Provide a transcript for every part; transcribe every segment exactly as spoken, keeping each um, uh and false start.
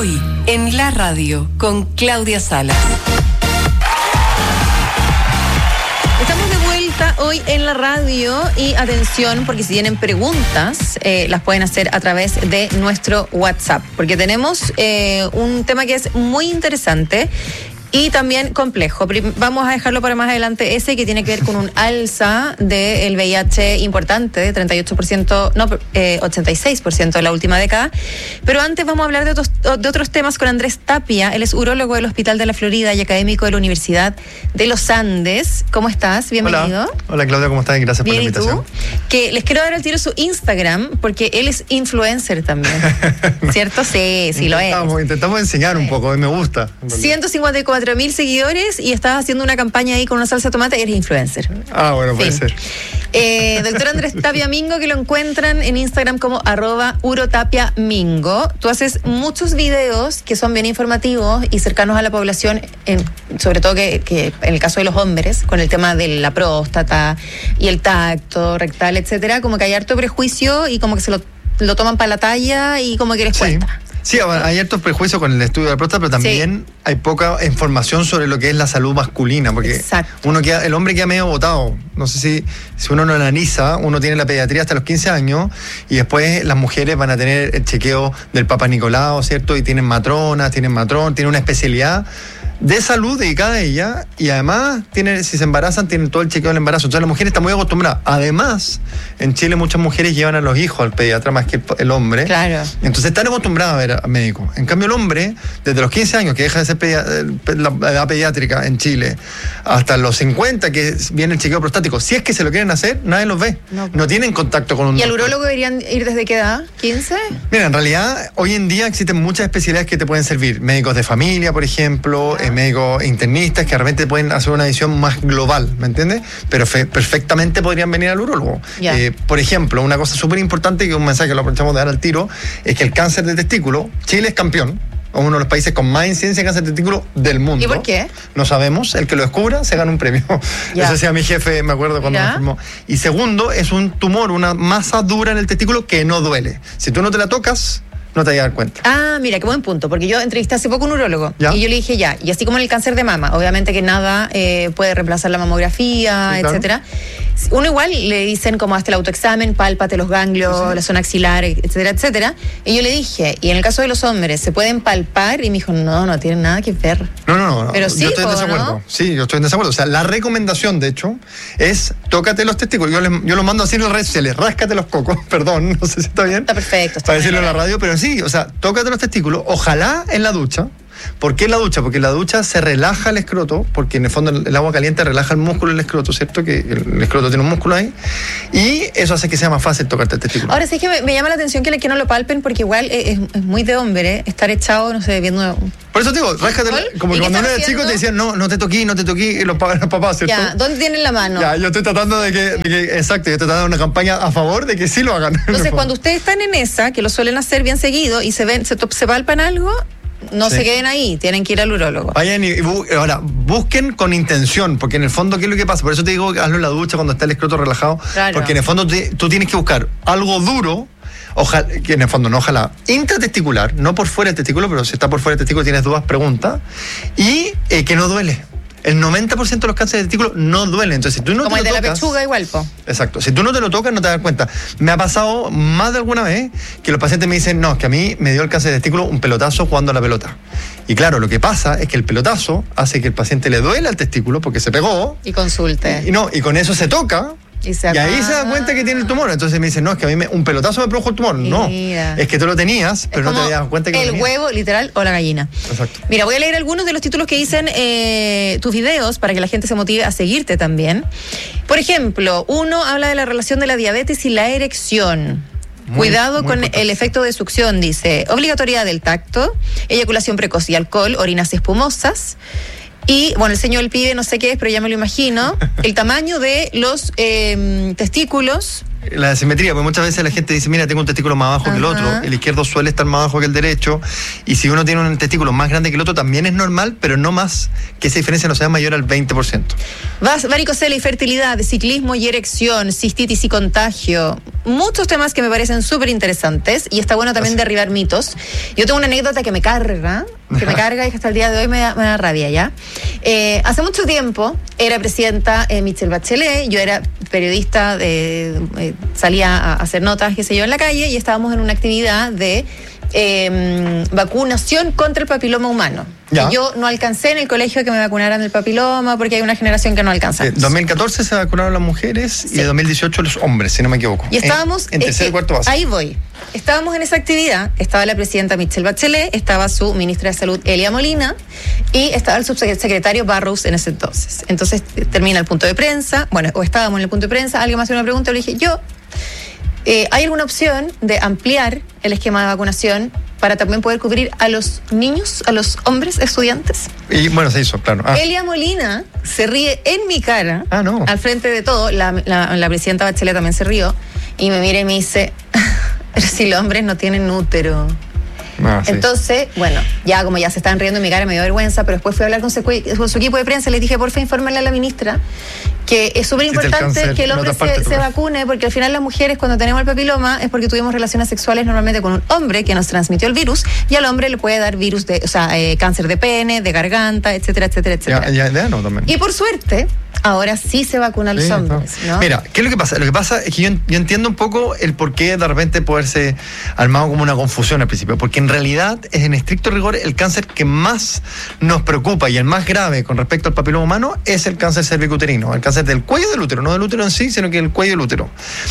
Hoy en la radio con Claudia Salas. Estamos de vuelta hoy en la radio y atención porque si tienen preguntas eh, las pueden hacer a través de nuestro WhatsApp porque tenemos eh, un tema que es muy interesante y también complejo. Vamos a dejarlo para más adelante ese que tiene que ver con un alza del V I H importante, de treinta y ocho por ciento, no, eh, ochenta y seis por ciento en la última década. Pero antes vamos a hablar de otros, de otros temas con Andrés Tapia. Él es urólogo del Hospital de la Florida y académico de la Universidad de los Andes. ¿Cómo estás? Bienvenido. Hola, Hola Claudia, ¿cómo estás? Gracias Bien, por la invitación. ¿y tú? Que les quiero dar al tiro su Instagram porque él es influencer también. no. ¿Cierto? Sí, sí lo es. Intentamos, intentamos enseñar un poco, a mí me gusta. ciento cincuenta y cuatro mil seguidores y estás haciendo una campaña ahí con una salsa de tomate, eres influencer. Ah, bueno, puede sí. ser. Eh, doctor Andrés Tapia Mingo, que lo encuentran en Instagram como arroba urotapia mingo. Tú haces muchos videos que son bien informativos y cercanos a la población, en, sobre todo que, que en el caso de los hombres, con el tema de la próstata y el tacto rectal, etcétera, como que hay harto prejuicio y como que se lo, lo toman para la talla y como que les cuesta. Sí. Sí, hay hartos prejuicios con el estudio de la próstata, pero también sí. hay poca información sobre lo que es la salud masculina, porque Exacto. uno queda, el hombre queda medio botado. No sé si, si uno lo analiza, uno tiene la pediatría hasta los quince años y después las mujeres van a tener el chequeo del Papa Nicolau, ¿cierto? Y tienen matronas, tienen matrón, tienen una especialidad de salud dedicada a ella y además tienen, si se embarazan tienen todo el chequeo del embarazo. Entonces la mujer está muy acostumbrada. Además, en Chile muchas mujeres llevan a los hijos al pediatra más que el, el hombre. Claro. Entonces están acostumbradas a ver a médicos. En cambio el hombre, desde los quince años que deja de ser pedi- la edad pediátrica en Chile, hasta los cincuenta que viene el chequeo prostático, si es que se lo quieren hacer, nadie los ve. No, no tienen contacto con un ¿Y al doctor. urólogo deberían ir desde qué edad? ¿quince? Mira, en realidad hoy en día existen muchas especialidades que te pueden servir. Médicos de familia, por ejemplo, ah. médicos internistas que de repente pueden hacer una visión más global, ¿me entiendes? Pero fe- perfectamente podrían venir al urólogo. Yeah. Eh, por ejemplo, una cosa súper importante, que un mensaje que lo aprovechamos de dar al tiro, es que el cáncer de testículo, Chile es campeón, o uno de los países con más incidencia de cáncer de testículo del mundo. ¿Y por qué? No sabemos, el que lo descubra se gana un premio. Yeah. Eso decía mi jefe, me acuerdo cuando me enfermó. Y segundo, es un tumor, una masa dura en el testículo que no duele. Si tú no te la tocas, no te vas a dar cuenta. Ah, mira, qué buen punto, porque yo entrevisté hace poco a un urólogo ¿Ya? y yo le dije ya, y así como en el cáncer de mama, obviamente que nada eh, puede reemplazar la mamografía, sí, etcétera. Claro. Uno igual le dicen como hazte el autoexamen, pálpate los ganglios, sí, sí. la zona axilar, etcétera, etcétera. Y yo le dije, y en el caso de los hombres, ¿se pueden palpar? Y me dijo, no, no tienen nada que ver. No, no, no. Pero sí, yo estoy en desacuerdo. ¿No? Sí, yo estoy en desacuerdo. O sea, la recomendación, de hecho, es tócate los testículos. Yo, les, yo los mando así en las redes sociales, ráscate los cocos, perdón, no sé si está bien. Está perfecto. Está para decirlo en la radio, pero sí, o sea, tócate los testículos, ojalá en la ducha. ¿Por qué en la ducha? Porque en la ducha se relaja el escroto, porque en el fondo el agua caliente relaja el músculo del escroto, ¿cierto? Que el escroto tiene un músculo ahí, y eso hace que sea más fácil tocarte el testículo. Ahora sí que me, me llama la atención que, que no lo palpen, porque igual es, es muy de hombre, ¿eh? Estar echado, no sé, viendo... Por eso te digo, rájate, como que cuando uno era chico te decían, no, no te toquí, no te toquí, los, los papás, ¿cierto? Ya, ¿dónde tienen la mano? Ya, yo estoy tratando de que, de que exacto, yo estoy tratando de una campaña a favor de que sí lo hagan. Entonces, cuando ustedes están en esa, que lo suelen hacer bien seguido, y se ven, se, se palpan algo... No sí. se queden ahí, tienen que ir al urólogo. Vayan y, y bu- ahora, busquen con intención, porque en el fondo, ¿qué es lo que pasa? Por eso te digo, hazlo en la ducha cuando está el escroto relajado, claro. porque en el fondo te, tú tienes que buscar algo duro, ojalá, que en el fondo no, ojalá, intratesticular, no por fuera del testículo, pero si está por fuera del testículo tienes dudas, pregunta, y eh, que no duele. El noventa por ciento de los cánceres de testículo no duelen. Entonces, si tú no Como te el lo de tocas, la pechuga igual, po. Exacto. Si tú no te lo tocas, no te das cuenta. Me ha pasado más de alguna vez que los pacientes me dicen, no, es que a mí me dio el cáncer de testículo un pelotazo jugando a la pelota. Y claro, lo que pasa es que el pelotazo hace que el paciente le duele al testículo porque se pegó. Y consulte. Y, y no, y con eso se toca. Y, se y ahí se da cuenta que tiene el tumor. Entonces me dicen, no, es que a mí me, un pelotazo me produjo el tumor. Mira. No, es que tú lo tenías, pero no te das cuenta que el lo tenías. huevo, literal, o la gallina. Exacto. Mira, voy a leer algunos de los títulos que dicen eh, tus videos para que la gente se motive a seguirte también. Por ejemplo, uno habla de la relación de la diabetes y la erección. Muy, Cuidado muy con importante. El efecto de succión, dice. Obligatoriedad del tacto, eyaculación precoz y alcohol, orinas espumosas. Y, bueno, el señor del pibe no sé qué es, pero ya me lo imagino. El tamaño de los eh, testículos la asimetría, porque muchas veces la gente dice, mira, tengo un testículo más bajo Ajá. que el otro, el izquierdo suele estar más bajo que el derecho, y si uno tiene un testículo más grande que el otro también es normal, pero no más, que esa diferencia no sea mayor al veinte por ciento. Vas, varicocele y fertilidad, ciclismo y erección, cistitis y contagio, muchos temas que me parecen súper interesantes, y está bueno también derribar mitos. Yo tengo una anécdota que me carga, que me carga y que hasta el día de hoy me da, me da rabia ya. Eh, hace mucho tiempo era presidenta eh, Michelle Bachelet, yo era periodista, de, eh, salía a hacer notas, qué sé yo, en la calle, y estábamos en una actividad de eh, vacunación contra el papiloma humano. Y yo no alcancé en el colegio que me vacunaran del papiloma porque hay una generación que no alcanza. En dos mil catorce se vacunaron las mujeres sí. y en dos mil dieciocho los hombres, si no me equivoco. Y estábamos... En, en tercer y eh, cuarto básico. Ahí voy. Estábamos en esa actividad, estaba la presidenta Michelle Bachelet, estaba su ministra de Salud Elia Molina y estaba el subsecretario Barrows en ese entonces. Entonces termina el punto de prensa, bueno, o estábamos en el punto de prensa, alguien me hace una pregunta, le dije yo, eh, ¿hay alguna opción de ampliar el esquema de vacunación para también poder cubrir a los niños, a los hombres estudiantes? Y bueno, se hizo, claro. Ah. Elia Molina se ríe en mi cara, ah, no. al frente de todo, la, la, la presidenta Bachelet también se rió, y me mira y me dice, pero si los hombres no tienen útero. Ah, sí. Entonces, bueno, ya como ya se estaban riendo en mi cara, me dio vergüenza, pero después fui a hablar con su, con su equipo de prensa y les dije, por favor, infórmenle a la ministra que es súper importante que el hombre se, se vacune, porque al final las mujeres cuando tenemos el papiloma es porque tuvimos relaciones sexuales normalmente con un hombre que nos transmitió el virus, y al hombre le puede dar virus de, o sea, eh, cáncer de pene, de garganta, etcétera, etcétera, etcétera. Ya, ya, ya no, también. Y por suerte, ahora sí se vacunan los sí, hombres, ¿no? Mira, ¿qué es lo que pasa? Lo que pasa es que yo, yo entiendo un poco el por qué de repente poderse armado como una confusión al principio, porque en realidad es en estricto rigor el cáncer que más nos preocupa y el más grave con respecto al papiloma humano es el cáncer cervicuterino, el cáncer del cuello del útero, no del útero en sí, sino que el cuello del útero.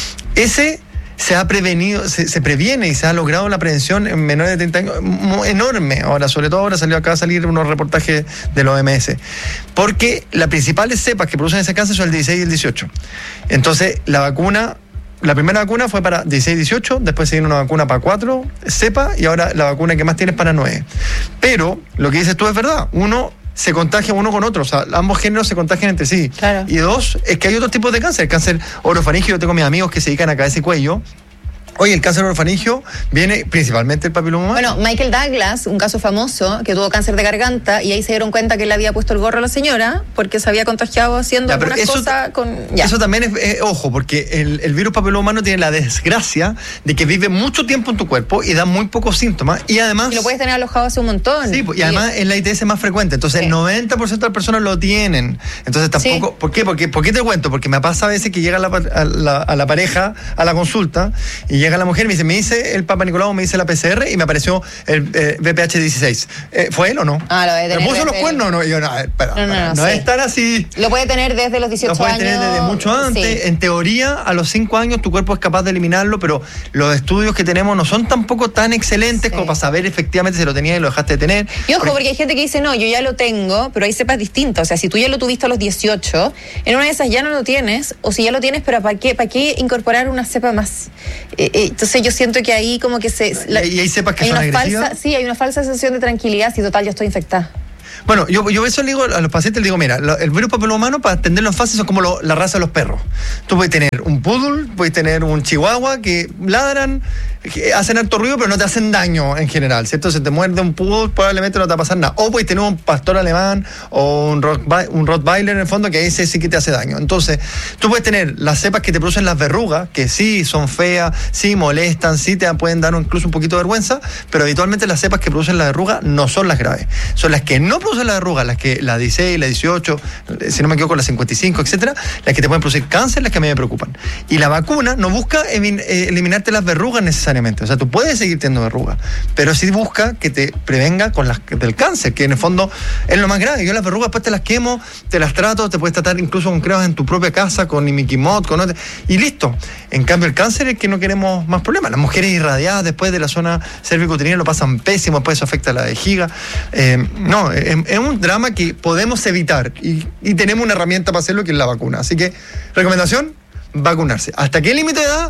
Ese se ha prevenido, se, se previene y se ha logrado la prevención en menores de treinta años enorme. Ahora, sobre todo ahora salió acá a salir unos reportajes de la O M S. Porque las principales cepas que producen ese cáncer son el dieciséis y el dieciocho. Entonces, la vacuna, la primera vacuna fue para dieciséis y dieciocho, después se vino una vacuna para cuatro cepas y ahora la vacuna que más tiene es para nueve. Pero lo que dices tú es verdad. Uno se contagia uno con otro, o sea, ambos géneros se contagian entre sí. Claro. Y dos, es que hay otros tipos de cáncer. El cáncer orofaringio, yo tengo mis amigos que se dedican a cabeza y cuello. Oye, el cáncer orofaringio viene principalmente del papiloma humano. Bueno, Michael Douglas, un caso famoso, que tuvo cáncer de garganta y ahí se dieron cuenta que él había puesto el gorro a la señora porque se había contagiado haciendo ya, algunas eso, cosas con... Ya. Eso también es, es, ojo, porque el, el virus papiloma humano tiene la desgracia de que vive mucho tiempo en tu cuerpo y da muy pocos síntomas y además... Y lo puedes tener alojado hace un montón. Sí, y además y... es la I T S más frecuente, entonces sí. El noventa por ciento de las personas lo tienen. Entonces tampoco... Sí. ¿Por qué? Porque, ¿Por qué te cuento? Porque me pasa a veces que llega la, a, la, a la pareja a la consulta y llega la mujer y me dice, me dice el Papa Nicolau, me dice la P C R y me apareció el eh, B P H dieciséis. Eh, ¿Fue él o no? Ah, lo debe tener. ¿Me puso los cuernos o no? Y yo, no, espera, no, no, no, no sí. es tan así. Lo puede tener desde los dieciocho años. Lo puede años, tener desde mucho antes. Sí. En teoría, a los cinco años tu cuerpo es capaz de eliminarlo, pero los estudios que tenemos no son tampoco tan excelentes sí. como para saber efectivamente si lo tenías y lo dejaste de tener. Y ojo, porque, porque hay gente que dice, no, yo ya lo tengo, pero hay cepas distintas. O sea, si tú ya lo tuviste a los dieciocho, en una de esas ya no lo tienes, o si ya lo tienes, pero ¿para qué, para qué incorporar una cepa más? Eh, eh, entonces yo siento que ahí como que se... La, y hay cepas que hay son una agresivas. Falsa, sí, hay una falsa sensación de tranquilidad si total yo estoy infectada. Bueno, yo, yo eso le digo a los pacientes, les digo, mira, lo, el virus papiloma humano, para entenderlo en fácil, son como lo, la raza de los perros. Tú puedes tener un poodle, puedes tener un chihuahua que ladran, que hacen harto ruido, pero no te hacen daño en general, ¿cierto? Si te muerde un poodle, probablemente no te va a pasar nada. O puedes tener un pastor alemán o un, rock, un rottweiler en el fondo, que ese sí que te hace daño. Entonces, tú puedes tener las cepas que te producen las verrugas, que sí son feas, sí molestan, sí te pueden dar incluso un poquito de vergüenza, pero habitualmente las cepas que producen la verruga no son las graves. Son las que no producen la verruga, las que la dieciséis, la dieciocho, si no me equivoco, la cincuenta y cinco, etcétera, las que te pueden producir cáncer, las que a mí me preocupan. Y la vacuna no busca eliminarte las verrugas necesariamente. O sea, tú puedes seguir teniendo verrugas, pero sí busca que te prevenga con las del cáncer, que en el fondo es lo más grave. Yo las verrugas después te las quemo, te las trato, te puedes tratar incluso con cremas en tu propia casa, con imiquimod, con otro, y listo. En cambio, el cáncer es que no queremos más problemas. Las mujeres irradiadas después de la zona cervicuterina lo pasan pésimo, después eso afecta a la vejiga. Eh, no, es, es un drama que podemos evitar y, y tenemos una herramienta para hacerlo, que es la vacuna. Así que, recomendación, vacunarse. ¿Hasta qué límite de edad?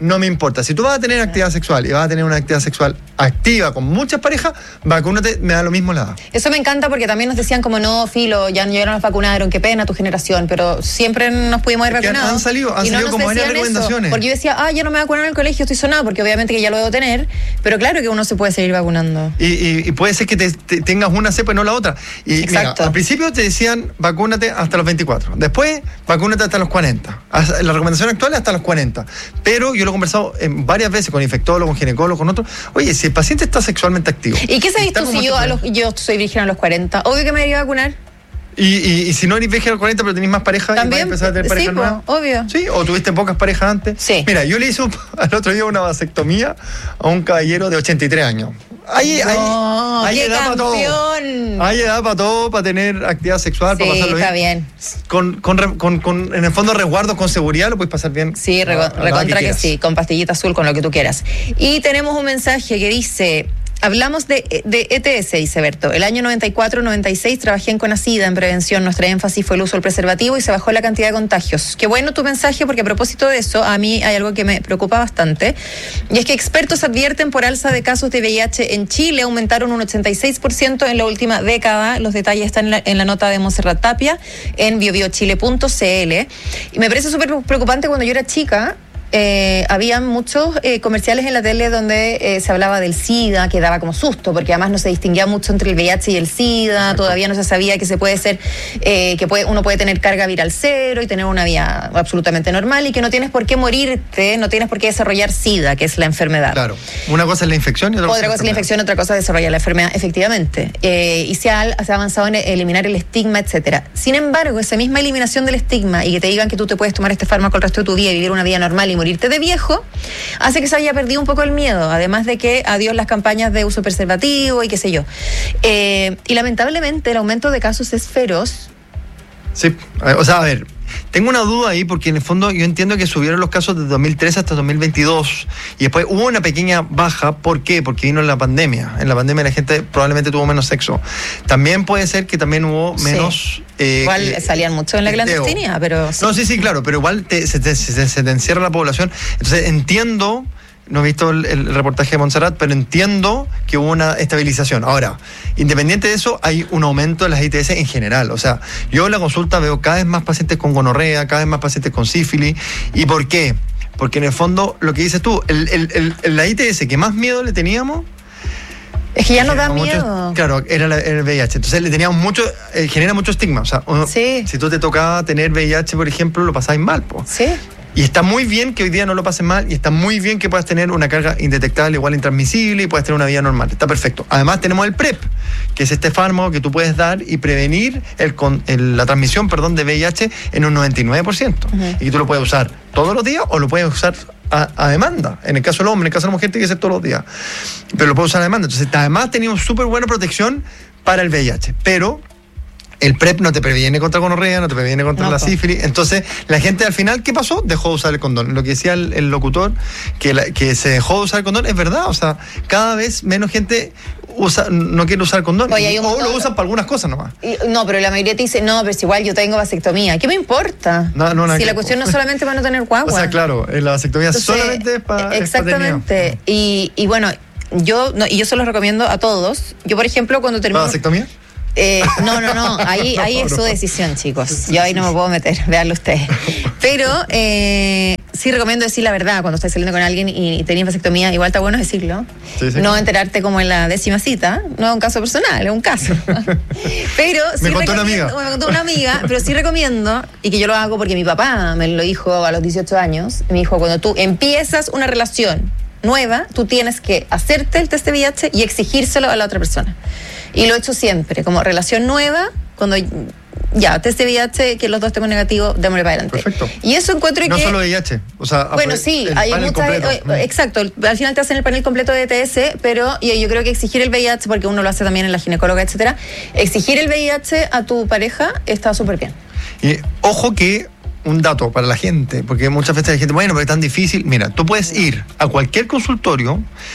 no me importa. Si tú vas a tener actividad sexual y vas a tener una actividad sexual activa con muchas parejas, vacúnate, me da lo mismo la edad. Eso me encanta porque también nos decían como no, filo, ya no nos vacunaron, qué pena tu generación, pero siempre nos pudimos ir vacunados. Han salido, han salido no como varias recomendaciones. Eso, porque yo decía, ah, ya no me vacunaron en el colegio, estoy sonada, porque obviamente que ya lo debo tener, pero claro que uno se puede seguir vacunando. Y, y, y puede ser que te, te tengas una cepa y no la otra. Y Exacto. Mira, al principio te decían, vacúnate hasta los veinticuatro. Después, vacúnate hasta los cuarenta. La recomendación actual es hasta los cuarenta. Pero yo lo he conversado en varias veces con infectólogos, con ginecólogos, con otros. Oye, si el paciente está sexualmente activo. ¿Y qué sabes tú si yo, a los, yo soy virgen a los cuarenta? Obvio que me debería vacunar. Y, y, y si no eres virgen a los cuarenta, pero tenés más pareja, ¿también? Y vas a empezar a tener pareja sí, nueva. Po, obvio. Sí, o tuviste pocas parejas antes. Sí. Mira, yo le hice un, al otro día una vasectomía a un caballero de ochenta y tres años. Hay, no, hay, hay qué edad para todo. Hay edad para todo, para tener actividad sexual, sí, para pasarlo bien. Está bien. Con, con, con, con, en el fondo, resguardos con seguridad, lo puedes pasar bien. Sí, re, recontra que, que sí, con pastillita azul, con lo que tú quieras. Y tenemos un mensaje que dice... Hablamos de, de E T S, dice Berto. El año noventa y cuatro noventa y seis trabajé en Conacida, en prevención. Nuestra énfasis fue el uso del preservativo y se bajó la cantidad de contagios. Qué bueno tu mensaje, porque a propósito de eso, a mí hay algo que me preocupa bastante. Y es que expertos advierten por alza de casos de V I H en Chile. Aumentaron un ochenta y seis por ciento en la última década. Los detalles están en la, en la nota de Montserrat Tapia en bio bio chile punto c l. Y me parece súper preocupante cuando yo era chica. Eh, había muchos eh, comerciales en la tele donde eh, se hablaba del SIDA, que daba como susto, porque además no se distinguía mucho entre el V I H y el SIDA. Exacto. Todavía no se sabía que se puede ser, eh, que puede, uno puede tener carga viral cero y tener una vida absolutamente normal y que no tienes por qué morirte, no tienes por qué desarrollar SIDA, que es la enfermedad. Claro, una cosa es la infección y otra, otra cosa es la infección, otra cosa es desarrollar la enfermedad, efectivamente. Eh, y se ha, se ha avanzado en eliminar el estigma, etcétera. Sin embargo, esa misma eliminación del estigma y que te digan que tú te puedes tomar este fármaco el resto de tu vida y vivir una vida normal y morirte de viejo, hace que se haya perdido un poco el miedo, además de que adiós las campañas de uso preservativo y qué sé yo. Eh, y lamentablemente el aumento de casos es feroz. Sí, o sea, a ver, tengo una duda ahí porque en el fondo yo entiendo que subieron los casos de dos mil trece hasta dos mil veintidós y después hubo una pequeña baja. ¿Por qué? Porque vino la pandemia. En la pandemia la gente probablemente tuvo menos sexo. También puede ser que también hubo menos... Sí. Eh, igual eh, salían mucho en la clandestinidad, pero... Sí. No, sí, sí, claro, pero igual te, se, te, se, se te encierra la población. Entonces entiendo... No he visto el, el reportaje de Montserrat, pero entiendo que hubo una estabilización. Ahora, independiente de eso, hay un aumento de las I T S en general. O sea, yo en la consulta veo cada vez más pacientes con gonorrea, cada vez más pacientes con sífilis. ¿Y por qué? Porque en el fondo, lo que dices tú, el, el, el, la I T S que más miedo le teníamos... Es que ya no da mucho, miedo. Claro, era, la, era el V I H. Entonces le teníamos mucho, eh, genera mucho estigma. O sea, uno, sí. Si tú te tocaba tener V I H, por ejemplo, lo pasáis mal, po. Sí. Y está muy bien que hoy día no lo pases mal y está muy bien que puedas tener una carga indetectable, igual intransmisible y puedas tener una vida normal. Está perfecto. Además tenemos el PrEP, que es este fármaco que tú puedes dar y prevenir el, el, la transmisión perdón, de V I H en un noventa y nueve por ciento. Uh-huh. Y que tú lo puedes usar todos los días o lo puedes usar a, a demanda. En el caso del hombre, en el caso de la mujer tiene que ser todos los días. Pero lo puedes usar a demanda. Entonces además teníamos súper buena protección para el V I H. Pero... el PrEP no te previene contra gonorrea, no te previene contra no, la sífilis. Entonces, la gente al final, ¿qué pasó? Dejó de usar el condón. Lo que decía el, el locutor, que, la, que se dejó de usar el condón, es verdad. O sea, cada vez menos gente usa, no quiere usar el condón. Oye, o lo usan para algunas cosas nomás. Y, no, pero la mayoría te dice, no, pero si igual yo tengo vasectomía. ¿Qué me importa? No, no, no, si la cuestión no es solamente para no tener guagua. O sea, claro, la vasectomía Entonces, solamente es para... Exactamente. Es para y, y bueno, yo, no, y yo se los recomiendo a todos. Yo, por ejemplo, cuando termino... ¿La vasectomía? Eh, no, no, no, ahí, ahí es su decisión, chicos. Yo ahí no me puedo meter, véanlo ustedes. Pero eh, sí recomiendo decir la verdad cuando estás saliendo con alguien y, y tenés vasectomía. Igual está bueno decirlo. Sí, sí. No enterarte como en la décima cita. No es un caso personal, es un caso. Pero sí me contó una amiga. Me contó una amiga, pero sí recomiendo, y que yo lo hago porque mi papá me lo dijo a los dieciocho años. Me dijo, cuando tú empiezas una relación nueva, tú tienes que hacerte el test de V I H y exigírselo a la otra persona. Y lo he hecho siempre, como relación nueva, cuando ya, test de V I H, que los dos tengo negativo, démosle para adelante. Perfecto. Y eso encuentro no que... No solo V I H, o sea... Bueno, sí, el hay panel muchas... completo. Eh, exacto, al final te hacen el panel completo de E T S, pero yo, yo creo que exigir el V I H, porque uno lo hace también en la ginecóloga, etcétera, exigir el V I H a tu pareja está súper bien. Y ojo que... un dato para la gente, porque muchas veces la gente, bueno, pero es tan difícil. Mira, tú puedes ir a cualquier consultorio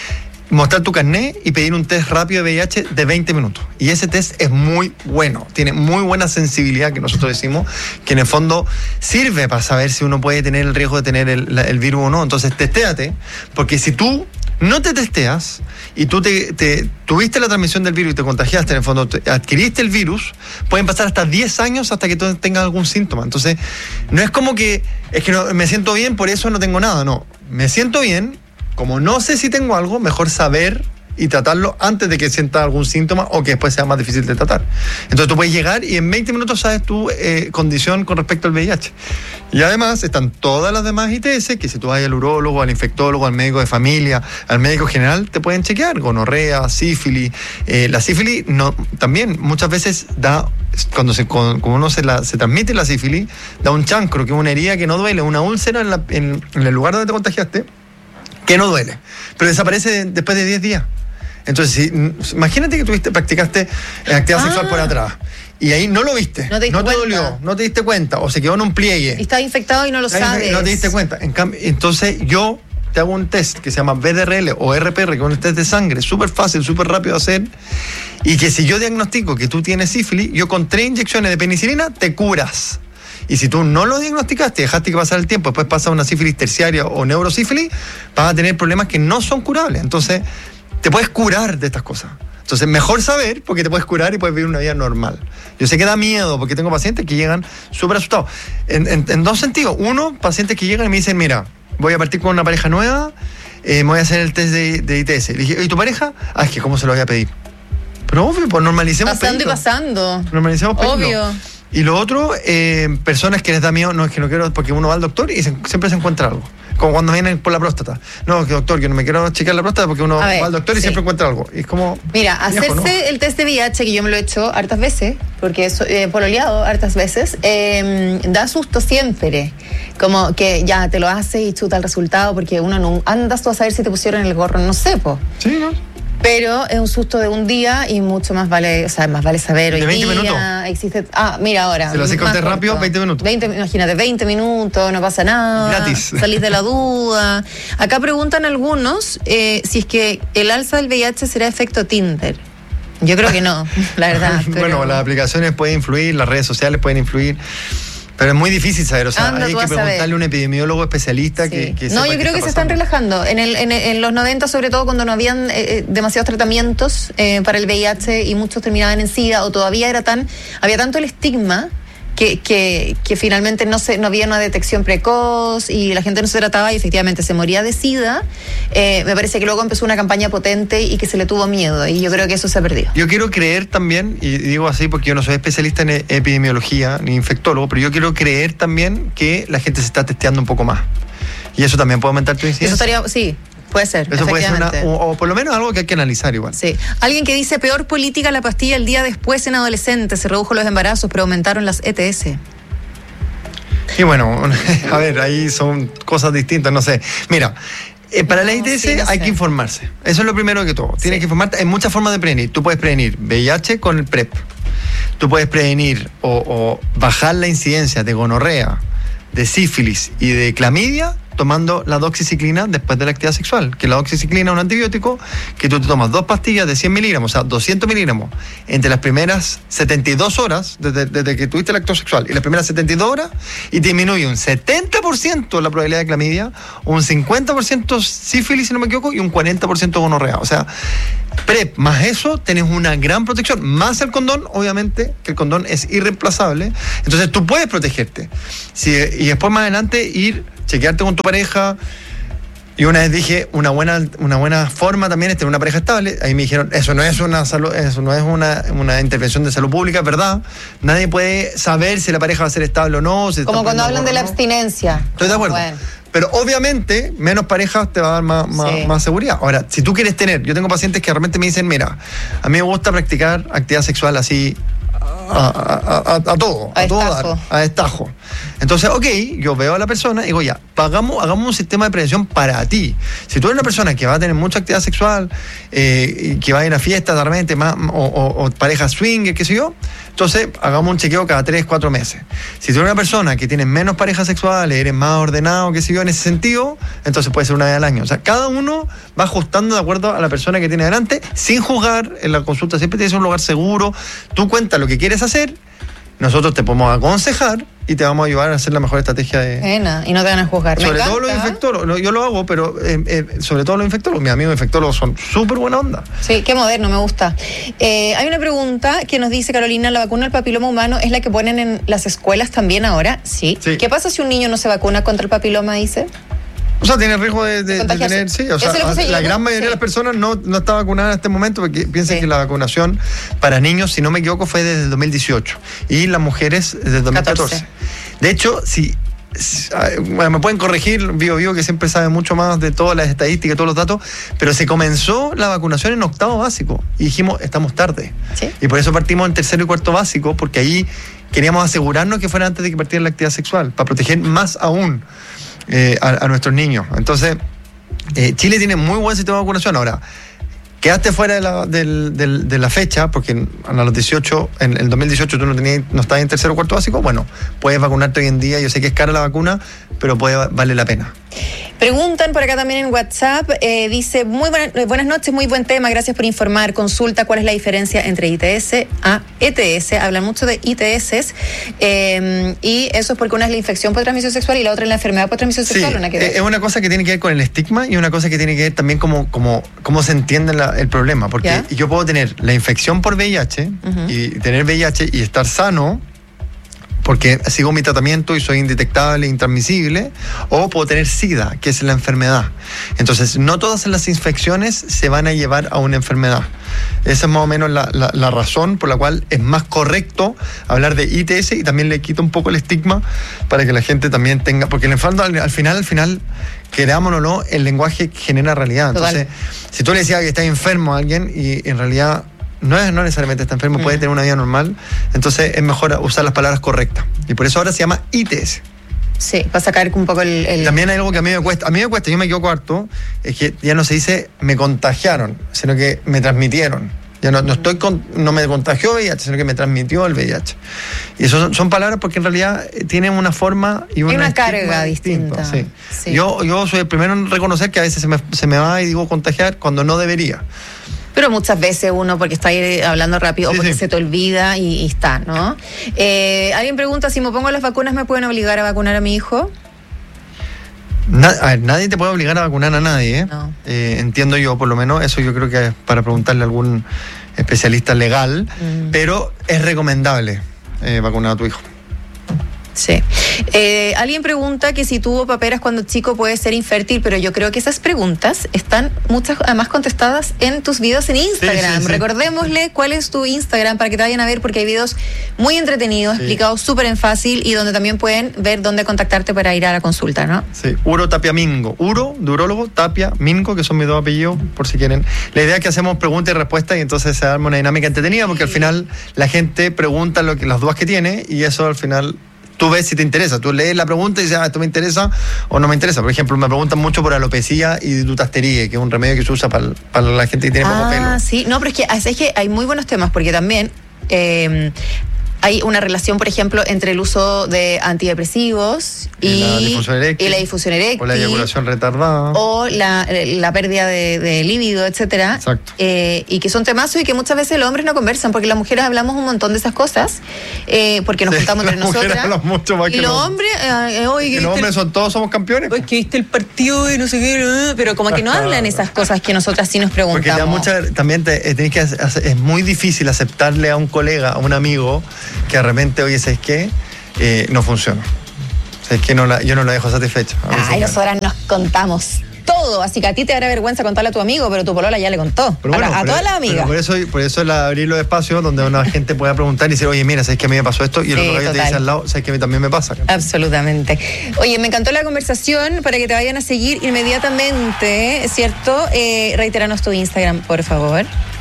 mostrar tu carnet y pedir un test rápido de V I H de veinte minutos. Y ese test es muy bueno, tiene muy buena sensibilidad, que nosotros decimos, que en el fondo sirve para saber si uno puede tener el riesgo de tener el, el virus o no. Entonces, testéate, porque si tú no te testeas y tú te, te tuviste la transmisión del virus y te contagiaste, en el fondo te, adquiriste el virus, pueden pasar hasta diez años hasta que tú tengas algún síntoma. Entonces, no es como que, es que no, me siento bien, por eso no tengo nada, no. Me siento bien, como no sé si tengo algo, mejor saber y tratarlo antes de que sienta algún síntoma o que después sea más difícil de tratar. Entonces tú puedes llegar y en veinte minutos sabes tu eh, condición con respecto al V I H. Y además están todas las demás I T S que si tú vas al urólogo, al infectólogo, al médico de familia, al médico general, te pueden chequear. Gonorrea, sífilis. Eh, la sífilis no, también muchas veces da, cuando se, como uno se, la, se transmite la sífilis, da un chancro, que es una herida que no duele, una úlcera en, la, en, en el lugar donde te contagiaste, que no duele, pero desaparece después de diez días. Entonces, si, imagínate que tuviste, practicaste actividad ah. sexual por atrás y ahí no lo viste, no te, no te dolió, no te diste cuenta, o se quedó en un pliegue. Y estás infectado y no lo sabes. No te diste cuenta. En cambio, entonces yo te hago un test que se llama B D R L o R P R, que es un test de sangre, súper fácil, súper rápido de hacer, y que si yo diagnostico que tú tienes sífilis, yo con tres inyecciones de penicilina te curas. Y si tú no lo diagnosticaste, dejaste que pasara el tiempo, después pasa una sífilis terciaria o neurosífilis, vas a tener problemas que no son curables. Entonces, te puedes curar de estas cosas. Entonces, mejor saber, porque te puedes curar y puedes vivir una vida normal. Yo sé que da miedo, porque tengo pacientes que llegan súper asustados. En, en, en dos sentidos. Uno, pacientes que llegan y me dicen, mira, voy a partir con una pareja nueva, eh, me voy a hacer el test de, de I T S. Le dije, ¿y tu pareja? Ah, es que ¿cómo se lo voy a pedir? Pero obvio, pues normalicemos Pasando pedirlo. y pasando. Normalicemos pedirlo. Obvio. Y lo otro, eh, personas que les da miedo, no es que no quiero, porque uno va al doctor y se, siempre se encuentra algo. Como cuando vienen por la próstata. No, que doctor, yo no me quiero chequear la próstata porque uno ver, va al doctor y sí. siempre encuentra algo. Y es como... Mira, hacerse viejo, ¿no? el test de V I H, que yo me lo he hecho hartas veces, porque he eh, pololeado hartas veces, eh, da susto siempre. Como que ya te lo haces y chuta el resultado, porque uno no andas tú a saber si te pusieron el gorro, no sé, po. Sí, ¿no? Pero es un susto de un día y mucho más vale, o sea, más vale saber hoy de veinte día. Minutos. Existe, ah, mira ahora. Se lo hace corte rápido, veinte minutos. veinte, imagínate, veinte minutos, no pasa nada. Gratis. Salís de la duda. Acá preguntan algunos eh, si es que el alza del V I H será efecto Tinder. Yo creo que no, la verdad. Bueno, pero... las aplicaciones pueden influir, las redes sociales pueden influir. Pero es muy difícil saber, o sea, Anda, hay que preguntarle a un epidemiólogo especialista sí. que, que No, yo creo que, que se están relajando. En, el, en, en los noventa, sobre todo, cuando no habían eh, demasiados tratamientos eh, para el V I H y muchos terminaban en SIDA, o todavía era tan, había tanto el estigma que, que, que finalmente no se no había una detección precoz y la gente no se trataba y efectivamente se moría de SIDA. Eh, me parece que luego empezó una campaña potente y que se le tuvo miedo, y yo creo que eso se ha perdido. Yo quiero creer también, y digo así porque yo no soy especialista en epidemiología ni infectólogo, pero yo quiero creer también que la gente se está testeando un poco más. Y eso también puede aumentar tu incidencia. Eso estaría, sí. Puede ser, eso puede ser una, o, o por lo menos algo que hay que analizar igual. Sí. Alguien que dice, peor política la pastilla el día después en adolescentes, se redujo los embarazos, pero aumentaron las E T S. Y bueno, a ver, ahí son cosas distintas, no sé. Mira, eh, para no, la E T S sí, no hay sé. que informarse. Eso es lo primero que todo. Tienes sí. que informarte. Hay muchas formas de prevenir. Tú puedes prevenir V I H con el PrEP. Tú puedes prevenir o, o bajar la incidencia de gonorrea, de sífilis y de clamidia tomando la doxiciclina después de la actividad sexual, que la doxiciclina es un antibiótico que tú te tomas dos pastillas de cien miligramos, o sea, doscientos miligramos, entre las primeras setenta y dos horas, desde, desde que tuviste el acto sexual, y las primeras setenta y dos horas, y te disminuye un setenta por ciento la probabilidad de clamidia, un cincuenta por ciento sífilis, si no me equivoco, y un cuarenta por ciento gonorrea. O sea, PrEP más eso, tenés una gran protección, más el condón, obviamente, que el condón es irreemplazable, entonces tú puedes protegerte. Si, y después más adelante ir chequearte con tu pareja. Y una vez dije, una buena, una buena forma también es tener una pareja estable. Ahí me dijeron, eso no es una salud, eso no es una, una intervención de salud pública, ¿verdad? Nadie puede saber si la pareja va a ser estable o no. Si como cuando hablan de la abstinencia. Estoy de acuerdo. Bueno. Pero obviamente, menos parejas te va a dar más, más, sí. más seguridad. Ahora, si tú quieres tener, yo tengo pacientes que realmente me dicen, mira, a mí me gusta practicar actividad sexual así, A, a, a, a todo, a, a todo dar, a destajo. Entonces, ok, yo veo a la persona y digo, ya, Hagamos, hagamos un sistema de prevención para ti. Si tú eres una persona que va a tener mucha actividad sexual, eh, que va a ir a fiestas de repente, más, o, o, o pareja swinger, qué sé yo, entonces hagamos un chequeo cada tres, cuatro meses. Si tú eres una persona que tiene menos parejas sexuales, eres más ordenado, qué sé yo, en ese sentido, entonces puede ser una vez al año. O sea, cada uno va ajustando de acuerdo a la persona que tiene delante, sin juzgar. En la consulta siempre tienes un lugar seguro. Tú cuentas lo que quieres hacer, nosotros te podemos aconsejar y te vamos a ayudar a hacer la mejor estrategia de... Pena, y no te van a juzgar. Sobre todo los infectólogos, yo lo hago, pero eh, eh, sobre todo los infectólogos, mis amigos infectólogos son súper buena onda. Sí, qué moderno, me gusta. Eh, hay una pregunta que nos dice Carolina, ¿la vacuna del papiloma humano es la que ponen en las escuelas también ahora? Sí. sí. ¿Qué pasa si un niño no se vacuna contra el papiloma, dice? O sea, tiene riesgo de, de, de tener, sí, o sea, la gran mayoría sí. de las personas no, no está vacunada en este momento porque piensen sí. que la vacunación para niños, si no me equivoco, fue desde el dos mil dieciocho y las mujeres desde el dos mil catorce. catorce. De hecho, si, si bueno, me pueden corregir, Vivo Vivo, que siempre sabe mucho más de todas las estadísticas y todos los datos, pero se comenzó la vacunación en octavo básico y dijimos, estamos tarde. ¿Sí? Y por eso partimos en tercero y cuarto básico, porque ahí queríamos asegurarnos que fuera antes de que partiera la actividad sexual, para proteger más aún Eh, a, a nuestros niños. Entonces, eh, Chile tiene muy buen sistema de vacunación. Ahora, quedaste fuera de la, del, del, de la fecha, porque a los dieciocho, en el dos mil dieciocho tú no tenías, no estabas en tercero o cuarto básico, bueno, puedes vacunarte hoy en día. Yo sé que es cara la vacuna, pero puede, vale la pena. Preguntan por acá también en WhatsApp, eh, dice, muy buena, buenas noches, muy buen tema, gracias por informar. Consulta cuál es la diferencia entre I T S a E T S. Hablan mucho de I T S eh, y eso es porque una es la infección por transmisión sexual y la otra es la enfermedad por transmisión sexual. Sí, una que es una cosa que tiene que ver con el estigma y una cosa que tiene que ver también como, como, cómo se entiende la, el problema. Porque ¿Ya? yo puedo tener la infección por V I H uh-huh. y tener V I H y estar sano, porque sigo mi tratamiento y soy indetectable, intransmisible, o puedo tener SIDA, que es la enfermedad. Entonces, no todas las infecciones se van a llevar a una enfermedad. Esa es más o menos la, la, la razón por la cual es más correcto hablar de I T S y también le quita un poco el estigma para que la gente también tenga, porque en el fondo, al, al final, al final, querámonos o no, el lenguaje genera realidad. Entonces, Total. si tú le decías que estás enfermo a alguien y en realidad no es no necesariamente está enfermo, mm. puede tener una vida normal, entonces es mejor usar las palabras correctas. Y por eso ahora se llama I T S. Sí, para sacar un poco el, el... También hay algo que a mí me cuesta, a mí me cuesta, yo me equivoco harto, es que ya no se dice me contagiaron, sino que me transmitieron. Ya no, no estoy con, no me contagió V I H, sino que me transmitió el V I H. Y eso son, son palabras porque en realidad tienen una forma y una, una carga distinta. Sí. Sí. Yo, yo soy el primero en reconocer que a veces se me, se me va y digo contagiar cuando no debería. Pero muchas veces uno, porque está ahí hablando rápido, sí, o porque sí. se te olvida y, y está, ¿no? Eh, alguien pregunta, si me pongo las vacunas, ¿me pueden obligar a vacunar a mi hijo? Na, a ver, nadie te puede obligar a vacunar a nadie, ¿eh? No. Eh, entiendo yo, por lo menos, eso yo creo que es para preguntarle a algún especialista legal, mm. pero es recomendable eh, vacunar a tu hijo. Sí. Eh, alguien pregunta que si tuvo paperas cuando chico puede ser infértil, pero yo creo que esas preguntas están muchas además contestadas en tus videos en Instagram. Sí, sí, sí. Recordémosle cuál es tu Instagram para que te vayan a ver, porque hay videos muy entretenidos, sí. explicados súper en fácil y donde también pueden ver dónde contactarte para ir a la consulta, ¿no? Sí, Uro Tapia Mingo. Uro, de urólogo, Tapia Mingo, que son mis dos apellidos, por si quieren. La idea es que hacemos preguntas y respuestas y entonces se arma una dinámica entretenida, porque sí. al final la gente pregunta lo que, las dudas que tiene y eso al final... Tú ves si te interesa, tú lees la pregunta y dices, ah, esto me interesa o no me interesa. Por ejemplo, me preguntan mucho por alopecia y dutastería, que es un remedio que se usa para, para la gente que tiene ah, poco pelo. Ah, sí, no, pero es que, es que hay muy buenos temas, porque también eh, hay una relación, por ejemplo, entre el uso de antidepresivos y, y, la, difusión eréctil, y la difusión eréctil. O la eyaculación retardada. O la, la pérdida de, de líbido, etcétera. Exacto. Eh, y que son temazos y que muchas veces los hombres no conversan, porque las mujeres hablamos un montón de esas cosas, eh, porque nos sí, juntamos entre nosotras. Mucho más y que los hombres, eh, oye, que los hombres son todos somos campeones. Pues que viste el partido y no sé qué, pero como que no hablan esas cosas que nosotras sí nos preguntamos. Porque ya muchas, también te, eh, tenés que hacer, es muy difícil aceptarle a un colega, a un amigo, que de repente, oye, ¿sabes qué? Eh, no funciona. Es que no la, yo no la dejo satisfecha. Ay, nosotras nos contamos todo, así que a ti te dará vergüenza contarle a tu amigo, pero tu polola ya le contó. Bueno, a, a todas las amigas. Por eso, por eso el abrir los espacios donde una gente pueda preguntar y decir, oye, mira, ¿sabes que a mí me pasó esto? Y el sí, otro gallo te dice al lado, ¿sabes que a mí también me pasa? Absolutamente. Oye, me encantó la conversación, para que te vayan a seguir inmediatamente, ¿cierto? Eh, reiteranos tu Instagram, por favor.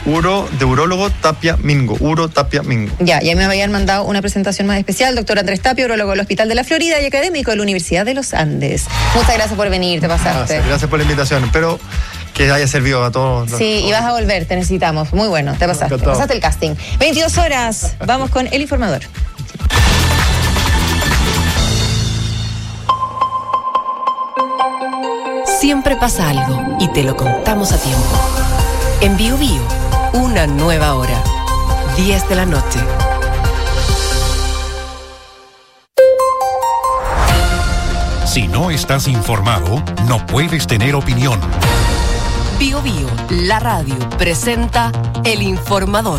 Uro de urólogo Tapia Mingo. Uro Tapia Mingo. Ya, ya me habían mandado una presentación más especial. Doctor Andrés Tapia, urólogo del Hospital de la Florida y académico de la Universidad de los Andes. Muchas gracias por venir, te pasaste. Gracias, gracias por la invitación. Espero que haya servido a todos. Sí, y vas a volver, te necesitamos. Muy bueno, te pasaste. Te pasaste el casting. veintidós horas, vamos con El Informador. Siempre pasa algo y te lo contamos a tiempo. En Bio Bio, una nueva hora. diez de la noche. Si no estás informado, no puedes tener opinión. Bio Bio, la radio, presenta El Informador.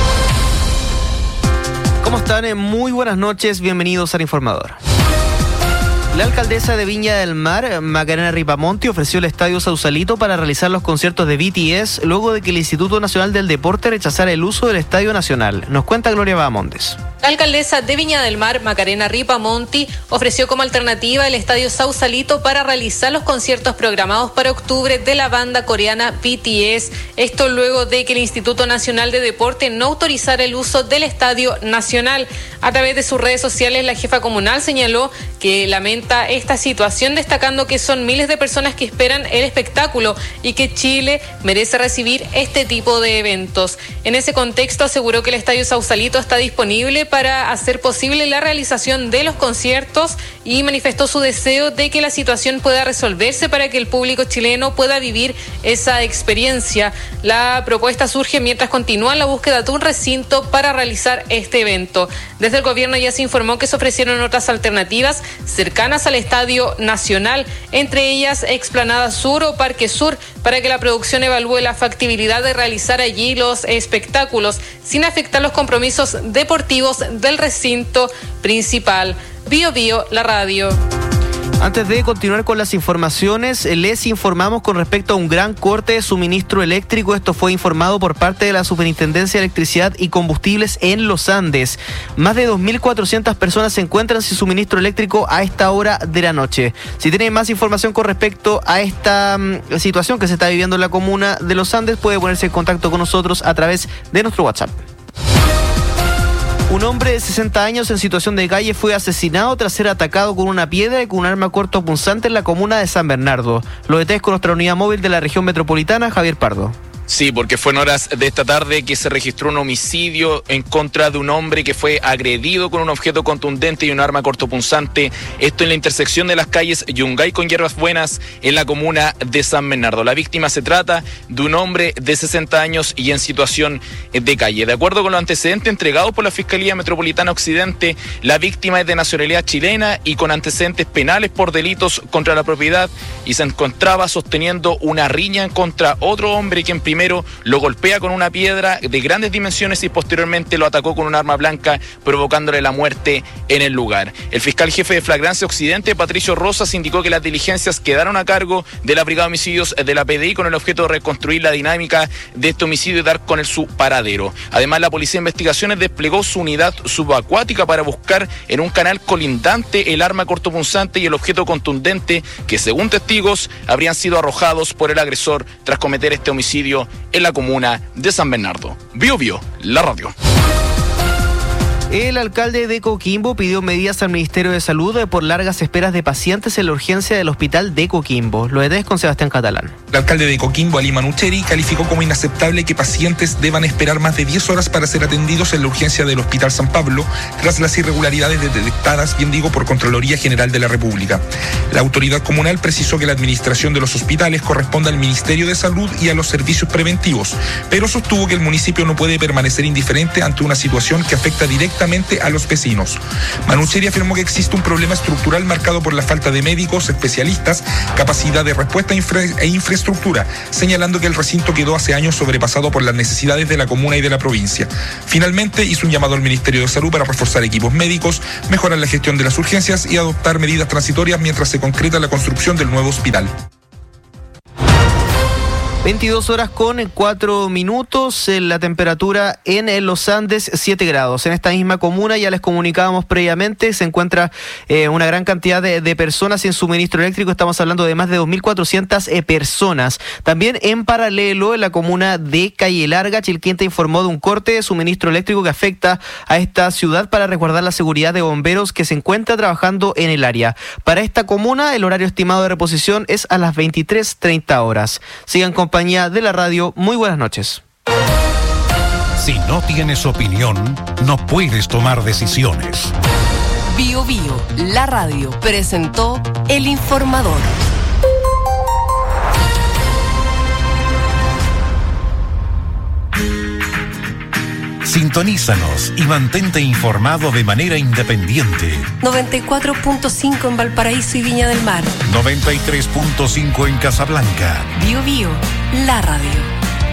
¿Cómo están? Muy buenas noches, bienvenidos al Informador. La alcaldesa de Viña del Mar, Macarena Ripamonti, ofreció el Estadio Sausalito para realizar los conciertos de B T S luego de que el Instituto Nacional del Deporte rechazara el uso del Estadio Nacional. Nos cuenta Gloria Bahamondes. La alcaldesa de Viña del Mar, Macarena Ripamonti, ofreció como alternativa el Estadio Sausalito para realizar los conciertos programados para octubre de la banda coreana B T S. Esto luego de que el Instituto Nacional de Deporte no autorizara el uso del Estadio Nacional. A través de sus redes sociales, la jefa comunal señaló que lamenta esta situación, destacando que son miles de personas que esperan el espectáculo y que Chile merece recibir este tipo de eventos. En ese contexto, aseguró que el Estadio Sausalito está disponible para hacer posible la realización de los conciertos y manifestó su deseo de que la situación pueda resolverse para que el público chileno pueda vivir esa experiencia. La propuesta surge mientras continúa la búsqueda de un recinto para realizar este evento. Desde el gobierno ya se informó que se ofrecieron otras alternativas cercanas al Estadio Nacional, entre ellas Explanada Sur o Parque Sur, para que la producción evalúe la factibilidad de realizar allí los espectáculos sin afectar los compromisos deportivos del recinto principal. Bio Bio, la radio. Antes de continuar con las informaciones, les informamos con respecto a un gran corte de suministro eléctrico. Esto fue informado por parte de la Superintendencia de Electricidad y Combustibles en los Andes. Más de dos mil cuatrocientas personas se encuentran sin suministro eléctrico a esta hora de la noche. Si tienen más información con respecto a esta um, situación que se está viviendo en la comuna de los Andes, puede ponerse en contacto con nosotros a través de nuestro WhatsApp. Un hombre de sesenta años en situación de calle fue asesinado tras ser atacado con una piedra y con un arma cortopunzante en la comuna de San Bernardo. Los detalles con nuestra unidad móvil de la región metropolitana, Javier Pardo. Sí, porque fue en horas de esta tarde que se registró un homicidio en contra de un hombre que fue agredido con un objeto contundente y un arma cortopunzante. Esto en la intersección de las calles Yungay con Hierbas Buenas en la comuna de San Bernardo. La víctima se trata de un hombre de sesenta años y en situación de calle. De acuerdo con los antecedentes entregados por la Fiscalía Metropolitana Occidente, la víctima es de nacionalidad chilena y con antecedentes penales por delitos contra la propiedad y se encontraba sosteniendo una riña contra otro hombre que en primer Primero lo golpea con una piedra de grandes dimensiones y posteriormente lo atacó con un arma blanca, provocándole la muerte en el lugar. El fiscal jefe de Flagrancia Occidente, Patricio Rosas, indicó que las diligencias quedaron a cargo de la Brigada de Homicidios de la P D I con el objeto de reconstruir la dinámica de este homicidio y dar con el su paradero. Además, la Policía de Investigaciones desplegó su unidad subacuática para buscar en un canal colindante el arma cortopunzante y el objeto contundente que, según testigos, habrían sido arrojados por el agresor tras cometer este homicidio en la comuna de San Bernardo. Bio Bio, la radio. El alcalde de Coquimbo pidió medidas al Ministerio de Salud por largas esperas de pacientes en la urgencia del hospital de Coquimbo. Lo detalles con Sebastián Catalán. El alcalde de Coquimbo, Ali Manucheri, calificó como inaceptable que pacientes deban esperar más de diez horas para ser atendidos en la urgencia del Hospital San Pablo tras las irregularidades detectadas, bien digo, por Contraloría General de la República. La autoridad comunal precisó que la administración de los hospitales corresponde al Ministerio de Salud y a los servicios preventivos, pero sostuvo que el municipio no puede permanecer indiferente ante una situación que afecta directamente a los vecinos. Manucheri afirmó que existe un problema estructural marcado por la falta de médicos, especialistas, capacidad de respuesta e infraestructura, señalando que el recinto quedó hace años sobrepasado por las necesidades de la comuna y de la provincia. Finalmente, hizo un llamado al Ministerio de Salud para reforzar equipos médicos, mejorar la gestión de las urgencias y adoptar medidas transitorias mientras se concreta la construcción del nuevo hospital. veintidós horas con cuatro minutos, la temperatura en los Andes siete grados. En esta misma comuna, ya les comunicábamos previamente, se encuentra eh, una gran cantidad de, de personas sin suministro eléctrico. Estamos hablando de más de dos mil cuatrocientas eh, personas. También en paralelo, en la comuna de Calle Larga, Chilquinta informó de un corte de suministro eléctrico que afecta a esta ciudad para resguardar la seguridad de bomberos que se encuentra trabajando en el área. Para esta comuna, el horario estimado de reposición es a las veintitrés treinta horas. Sigan con compañía de la radio. Muy buenas noches. Si no tienes opinión, no puedes tomar decisiones. Bio Bio, la radio, presentó El Informador. Sintonízanos y mantente informado de manera independiente. noventa y cuatro punto cinco en Valparaíso y Viña del Mar. noventa y tres punto cinco en Casablanca. Bio Bio, la radio.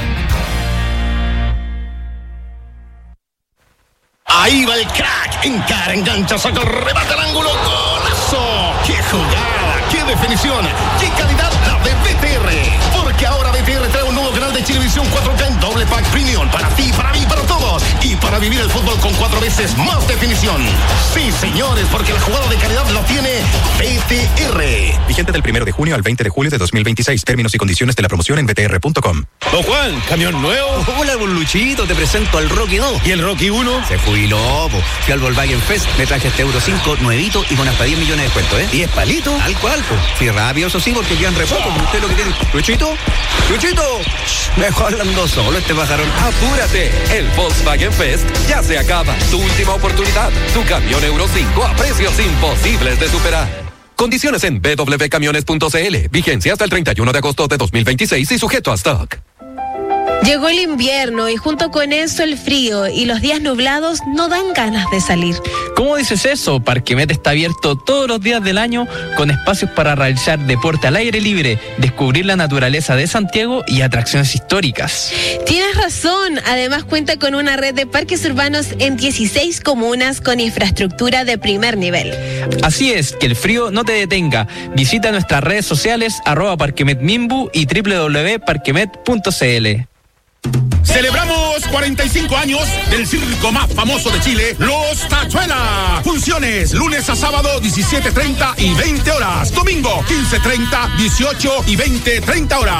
Ahí va el crack. Encara, engancha, saca el remate al ángulo. ¡Golazo! ¡Qué jugada! ¡Qué definición! ¡Qué calidad la de B T R! Porque ahora B T R trae un nuevo canal de Chilevisión cuatro K en doble pack premium. Para ti, para mí, para todos. Y para vivir el fútbol con cuatro veces más definición. Sí, señores, porque la jugada de calidad la tiene B T R. Vigente del primero de junio al veinte de julio de dos mil veintiséis. Términos y condiciones de la promoción en b t r punto com. Don Juan, ¿camión nuevo? Hola, don Luchito, te presento al Rocky dos. ¿Y el Rocky uno? Se jubiló, po. Fui al Volkswagen Fest, me traje este Euro cinco nuevito y con hasta diez millones de descuento, ¿eh? ¿diez palitos? Al cual, po. Fui rápido, eso sí, porque quedan re poco. Usted lo que tiene. Luchito, Luchito, mejor hablando solo este pajarón. Apúrate, el Volkswagen Fest ya se acaba. Tu última oportunidad, tu camión Euro cinco a precios imposibles de superar. Condiciones en b w camiones punto c l. Vigencia hasta el treinta y uno de agosto de dos mil veintiséis y sujeto a stock. Llegó el invierno y junto con eso el frío y los días nublados no dan ganas de salir. ¿Cómo dices eso? Parquemet está abierto todos los días del año con espacios para realizar deporte al aire libre, descubrir la naturaleza de Santiago y atracciones históricas. Tienes razón, además cuenta con una red de parques urbanos en dieciséis comunas con infraestructura de primer nivel. Así es, que el frío no te detenga. Visita nuestras redes sociales arroba parquemetmimbu y w w w punto parquemet punto c l. Celebramos cuarenta y cinco años del circo más famoso de Chile, Los Tachuelas. Funciones lunes a sábado diecisiete treinta y veinte horas. Domingo quince treinta, dieciocho y veinte treinta horas.